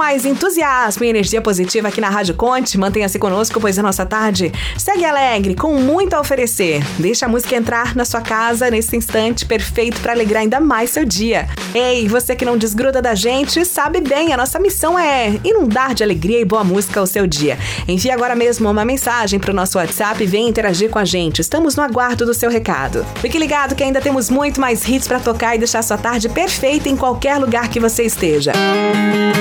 mais entusiasmo e energia positiva aqui na Rádio Conte. Mantenha-se conosco, pois a nossa tarde segue alegre, com muito a oferecer. Deixa a música entrar na sua casa nesse instante perfeito para alegrar ainda mais seu dia. Ei, você que não desgruda da gente, sabe bem, a nossa missão é inundar de alegria e boa música o seu dia. Envie agora mesmo uma mensagem para o nosso WhatsApp e venha interagir com a gente. Estamos no aguardo do seu recado. Fique ligado que ainda temos muito mais hits para tocar e deixar sua tarde perfeita em qualquer lugar que você esteja.